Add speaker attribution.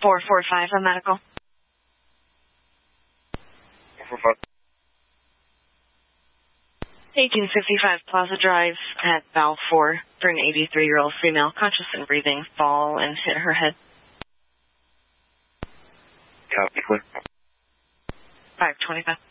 Speaker 1: 445 on medical.
Speaker 2: 445.
Speaker 1: 1855 Plaza Drive at Valve 4 for an 83-year-old female, conscious and breathing, fall and hit her head.
Speaker 2: Copy, clear.
Speaker 1: 525.